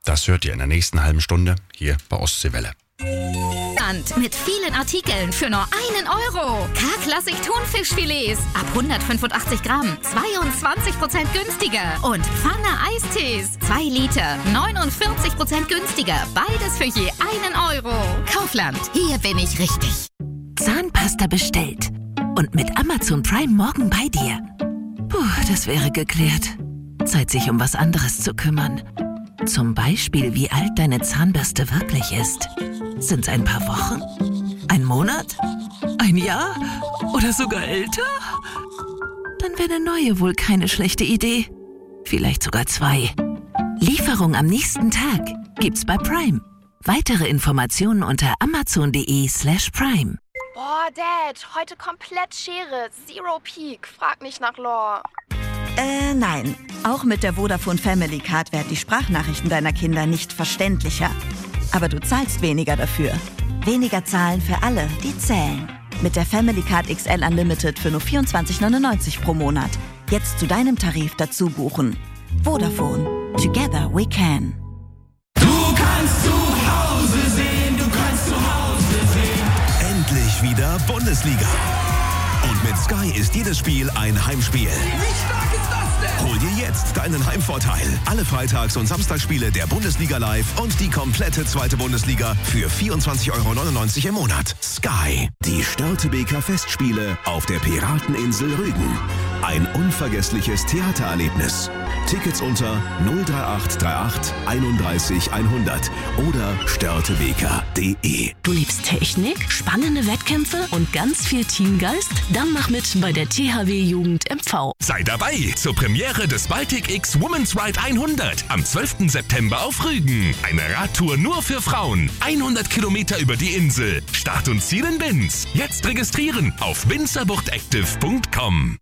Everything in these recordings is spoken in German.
Das hört ihr in der nächsten halben Stunde hier bei Ostseewelle. Mit vielen Artikeln für nur 1 Euro. K-Klassik Thunfischfilets ab 185 Gramm, 22% günstiger. Und Pfanne Eistees, 2 Liter, 49% günstiger. Beides für je 1 Euro. Kaufland, hier bin ich richtig. Zahnpasta bestellt. Und mit Amazon Prime morgen bei dir. Puh, das wäre geklärt. Zeit, sich um was anderes zu kümmern. Zum Beispiel, wie alt deine Zahnbürste wirklich ist. Sind's ein paar Wochen? Ein Monat? Ein Jahr? Oder sogar älter? Dann wäre eine neue wohl keine schlechte Idee. Vielleicht sogar 2. Lieferung am nächsten Tag gibt's bei Prime. Weitere Informationen unter amazon.de/prime. Boah, Dad, heute komplett Schere. Zero Peak. Frag nicht nach Lore. Nein. Auch mit der Vodafone Family Card werden die Sprachnachrichten deiner Kinder nicht verständlicher. Aber du zahlst weniger dafür. Weniger zahlen für alle, die zählen. Mit der Family Card XL Unlimited für nur 24,99 pro Monat. Jetzt zu deinem Tarif dazu buchen. Vodafone. Together we can. Du kannst zu Hause sehen, du kannst zu Hause sehen. Endlich wieder Bundesliga. Und mit Sky ist jedes Spiel ein Heimspiel. Wie stark ist das denn? Hol dir jetzt deinen Heimvorteil. Alle Freitags- und Samstagsspiele der Bundesliga live und die komplette zweite Bundesliga für 24,99 € im Monat. Sky. Die Störtebeker Festspiele auf der Pirateninsel Rügen. Ein unvergessliches Theatererlebnis. Tickets unter 03838 31 100 oder störtebeker.de. Du liebst Technik, spannende Wettkämpfe und ganz viel Teamgeist? Dann mach mit bei der THW Jugend MV. Sei dabei zur Premiere des Baltic X Women's Ride 100 am 12. September auf Rügen. Eine Radtour nur für Frauen. 100 Kilometer über die Insel. Start und Ziel in Binz. Jetzt registrieren auf winzerbuchtactive.com.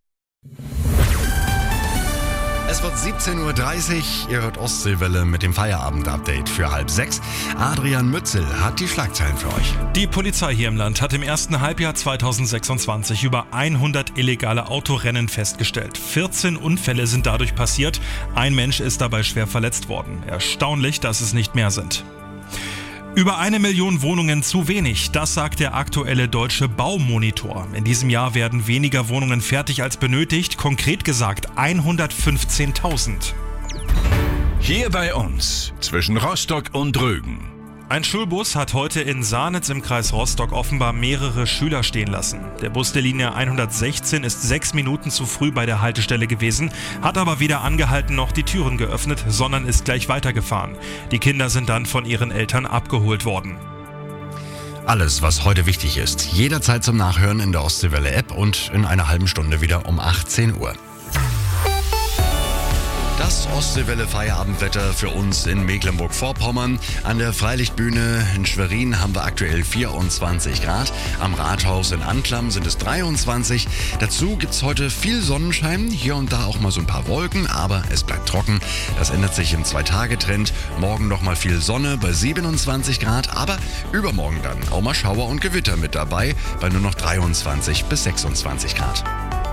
Es wird 17:30 Uhr, ihr hört Ostseewelle mit dem Feierabend-Update für 5:30. Adrian Mützel hat die Schlagzeilen für euch. Die Polizei hier im Land hat im ersten Halbjahr 2026 über 100 illegale Autorennen festgestellt. 14 Unfälle sind dadurch passiert. Ein Mensch ist dabei schwer verletzt worden. Erstaunlich, dass es nicht mehr sind. Über 1 Million Wohnungen zu wenig, das sagt der aktuelle deutsche Baumonitor. In diesem Jahr werden weniger Wohnungen fertig als benötigt, konkret gesagt 115.000. Hier bei uns, zwischen Rostock und Rügen. Ein Schulbus hat heute in Sahnitz im Kreis Rostock offenbar mehrere Schüler stehen lassen. Der Bus der Linie 116 ist 6 Minuten zu früh bei der Haltestelle gewesen, hat aber weder angehalten noch die Türen geöffnet, sondern ist gleich weitergefahren. Die Kinder sind dann von ihren Eltern abgeholt worden. Alles, was heute wichtig ist, jederzeit zum Nachhören in der Ostseewelle-App und in einer halben Stunde wieder um 18 Uhr. Das Ostseewelle-Feierabendwetter für uns in Mecklenburg-Vorpommern. An der Freilichtbühne in Schwerin haben wir aktuell 24 Grad. Am Rathaus in Anklam sind es 23. Dazu gibt es heute viel Sonnenschein, hier und da auch mal so ein paar Wolken, aber es bleibt trocken. Das ändert sich im 2-Tage-Trend. Morgen nochmal viel Sonne bei 27 Grad, aber übermorgen dann auch mal Schauer und Gewitter mit dabei bei nur noch 23 bis 26 Grad.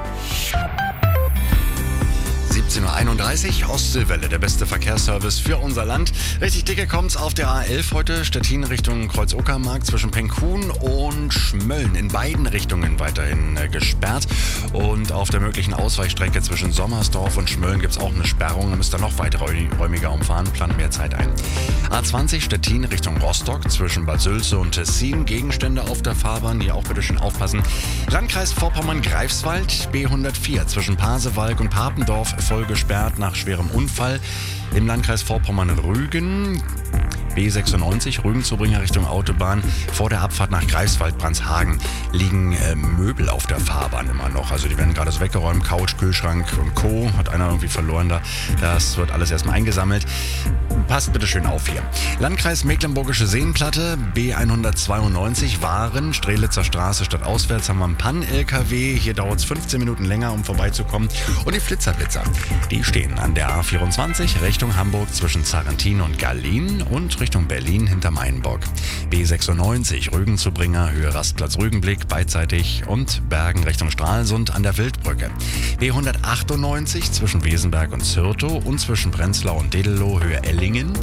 17:31 Uhr, Ostseewelle, der beste Verkehrsservice für unser Land. Richtig dicke kommt's auf der A11 heute, Stettin Richtung Kreuz-Uckermark zwischen Penkhuhn und Schmölln. In beiden Richtungen weiterhin gesperrt. Und auf der möglichen Ausweichstrecke zwischen Sommersdorf und Schmölln gibt's auch eine Sperrung. Da müsst ihr noch weiträumiger umfahren, plant mehr Zeit ein. A20 Stettin Richtung Rostock zwischen Bad Sülze und Tessin. Gegenstände auf der Fahrbahn, hier auch bitte schön aufpassen. Landkreis Vorpommern-Greifswald, B104 zwischen Pasewalk und Papendorf voll gesperrt nach schwerem Unfall. Im Landkreis Vorpommern-Rügen, B96, Rügen-Zubringer Richtung Autobahn. Vor der Abfahrt nach Greifswald-Brandshagen liegen Möbel auf der Fahrbahn immer noch. Also die werden gerade so weggeräumt, Couch, Kühlschrank und Co. Hat einer irgendwie verloren da. Das wird alles erstmal eingesammelt. Passt bitte schön auf hier. Landkreis Mecklenburgische Seenplatte, B192, Waren, Strelitzer Straße statt auswärts haben wir einen Pan-LKW. Hier dauert es 15 Minuten länger, um vorbeizukommen. Und die Flitzerblitzer, die stehen an der A24 Richtung Hamburg zwischen Zarrentin und Gallien und Richtung Berlin hinter Mainburg. B96 Rügen-Zubringer, Höhe Rastplatz Rügenblick, beidseitig und Bergen Richtung Stralsund an der Wildbrücke. B198 zwischen Wesenberg und Zürtow und zwischen Prenzlau und Dedelow, Höhe Ellingen.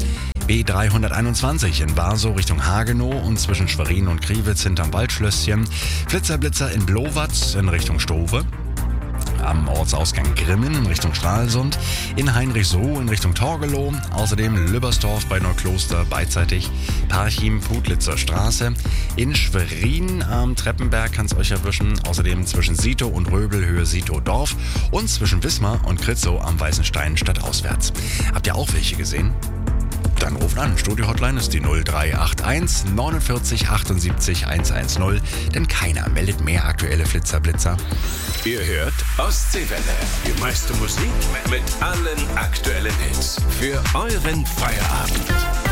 B321 in Barsow Richtung Hagenow und zwischen Schwerin und Kriwitz hinterm Waldschlösschen. Flitzer in Blowatz in Richtung Stove. Am Ortsausgang Grimmen in Richtung Stralsund, in Heinrichsruh in Richtung Torgelow, außerdem Lübbersdorf bei Neukloster beidseitig, Parchim, Putlitzer Straße, in Schwerin am Treppenberg kann es euch erwischen, außerdem zwischen Sito und Röbel Höhe Sito-Dorf und zwischen Wismar und Kritzow am Weißenstein stadtauswärts. Habt ihr auch welche gesehen? Dann ruft an. Studio-Hotline ist die 0381 49 78 110, denn keiner meldet mehr aktuelle Flitzer-Blitzer. Ihr hört Ostseewelle. Die meiste Musik mit allen aktuellen Hits. Für euren Feierabend.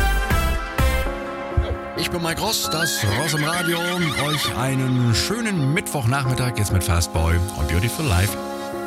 Ich bin Mike Ross, das Ross im Radio. Euch einen schönen Mittwochnachmittag jetzt mit Fastboy und Beautiful Life.